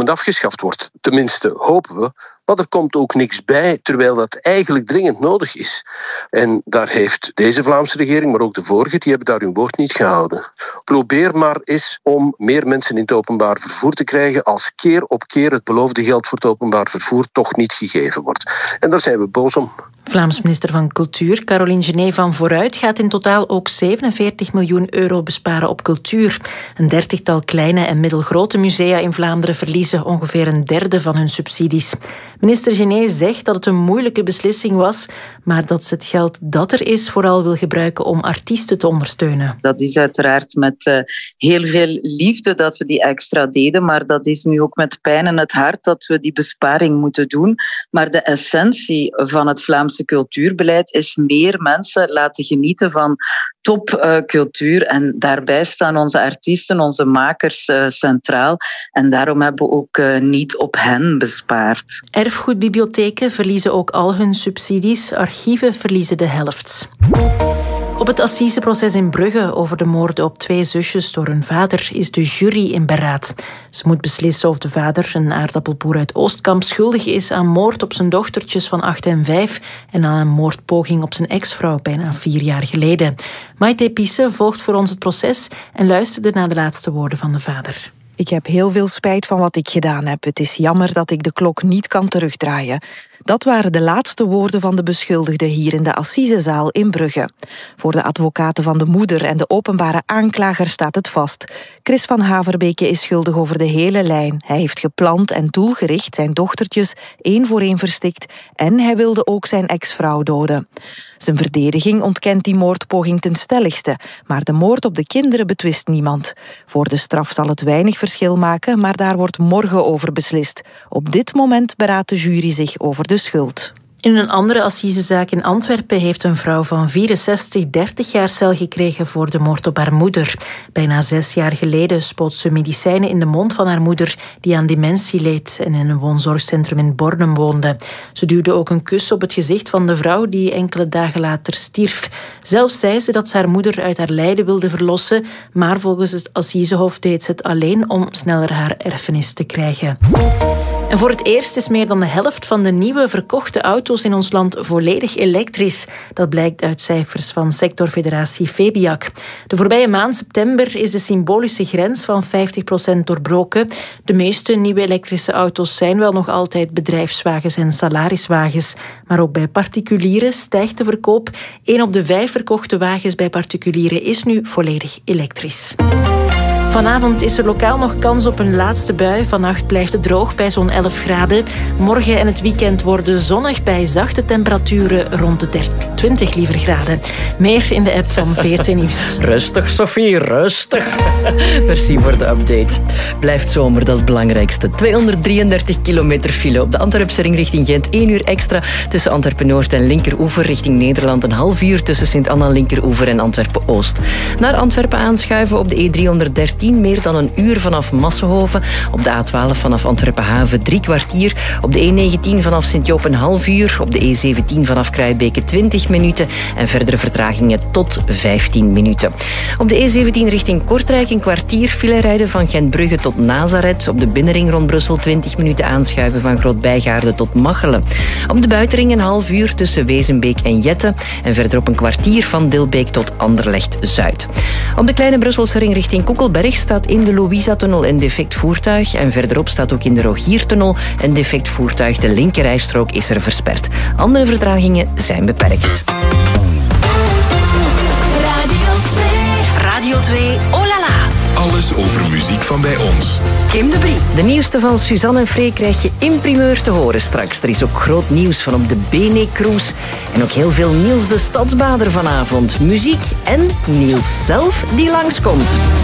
moment afgeschaft wordt. Tenminste, hopen we. Maar er komt ook niks bij, terwijl dat eigenlijk dringend nodig is. En daar heeft deze Vlaamse regering, maar ook de vorige, die hebben daar hun woord niet gehouden. Probeer maar eens om meer mensen in het openbaar vervoer te krijgen als keer op keer het beloofde geld voor het openbaar vervoer toch niet gegeven wordt. En daar zijn we boos om. Vlaams minister van Cultuur, Caroline Genet van Vooruit, gaat in totaal ook 47 miljoen euro besparen op cultuur. Een 30-tal kleine en middelgrote musea in Vlaanderen verliezen ongeveer een derde van hun subsidies. Minister Genet zegt dat het een moeilijke beslissing was, maar dat ze het geld dat er is vooral wil gebruiken om artiesten te ondersteunen. Dat is uiteraard met heel veel liefde dat we die extra deden, maar dat is nu ook met pijn in het hart dat we die besparing moeten doen. Maar de essentie van het Vlaamse cultuurbeleid is meer mensen laten genieten van topcultuur en daarbij staan onze artiesten, onze makers centraal en daarom hebben we ook niet op hen bespaard. Erfgoedbibliotheken verliezen ook al hun subsidies, archieven verliezen de helft. Op het assiseproces in Brugge over de moorden op 2 zusjes door hun vader is de jury in beraad. Ze moet beslissen of de vader, een aardappelboer uit Oostkamp, schuldig is aan moord op zijn dochtertjes van 8 en 5 en aan een moordpoging op zijn ex-vrouw bijna 4 jaar geleden. Maite Pisse volgt voor ons het proces en luisterde naar de laatste woorden van de vader. Ik heb heel veel spijt van wat ik gedaan heb. Het is jammer dat ik de klok niet kan terugdraaien. Dat waren de laatste woorden van de beschuldigde hier in de assisezaal in Brugge. Voor de advocaten van de moeder en de openbare aanklager staat het vast. Chris van Haverbeke is schuldig over de hele lijn. Hij heeft gepland en doelgericht zijn dochtertjes 1 voor 1 verstikt en hij wilde ook zijn ex-vrouw doden. Zijn verdediging ontkent die moordpoging ten stelligste, maar de moord op de kinderen betwist niemand. Voor de straf zal het weinig verschil maken, maar daar wordt morgen over beslist. Op dit moment beraadt de jury zich over de schuld. In een andere assisezaak in Antwerpen heeft een vrouw van 64 30 jaar cel gekregen voor de moord op haar moeder. Bijna 6 jaar geleden spoot ze medicijnen in de mond van haar moeder die aan dementie leed en in een woonzorgcentrum in Bornem woonde. Ze duwde ook een kus op het gezicht van de vrouw die enkele dagen later stierf. Zelf zei ze dat ze haar moeder uit haar lijden wilde verlossen, maar volgens het assisehof deed ze het alleen om sneller haar erfenis te krijgen. En voor het eerst is meer dan de helft van de nieuwe verkochte auto's in ons land volledig elektrisch. Dat blijkt uit cijfers van sectorfederatie Febiac. De voorbije maand september is de symbolische grens van 50% doorbroken. De meeste nieuwe elektrische auto's zijn wel nog altijd bedrijfswagens en salariswagens. Maar ook bij particulieren stijgt de verkoop. 1 op de 5 verkochte wagens bij particulieren is nu volledig elektrisch. Vanavond is er lokaal nog kans op een laatste bui. Vannacht blijft het droog bij zo'n 11 graden. Morgen en het weekend worden zonnig bij zachte temperaturen rond de 20 liever graden. Meer in de app van VRT Nieuws. Rustig, Sophie, rustig. Merci voor de update. Blijft zomer, dat is het belangrijkste. 233 kilometer file op de Antwerpse ring richting Gent. 1 uur extra tussen Antwerpen-Noord en Linkeroever richting Nederland. Een half uur tussen Sint-Anna, Linkeroever en Antwerpen-Oost. Naar Antwerpen aanschuiven op de E313. Meer dan een uur vanaf Massenhoven. Op de A12 vanaf Antwerpen-Haven 3 kwartier. Op de E19 vanaf Sint-Joop een half uur. Op de E17 vanaf Kruijbeke 20 minuten. En verdere vertragingen tot 15 minuten. Op de E17 richting Kortrijk een kwartier file rijden van Gentbrugge tot Nazareth. Op de binnenring rond Brussel 20 minuten aanschuiven van Groot-Bijgaarde tot Machelen. Op de buitenring een half uur tussen Wezenbeek en Jette. En verderop een kwartier van Dilbeek tot Anderlecht-Zuid. Op de kleine Brusselse ring richting Koekelberg staat in de Louisa-tunnel een defect voertuig. En verderop staat ook in de Rogiertunnel een defect voertuig. De linkerrijstrook is er versperd. Andere vertragingen zijn beperkt. Radio 2, oh la la. Alles over muziek van bij ons. Kim de Brie. De nieuwste van Suzanne en Frey krijg je in primeur te horen straks. Er is ook groot nieuws van op de Bene-cruise. En ook heel veel Niels de Stadsbader vanavond. Muziek en Niels zelf die langskomt.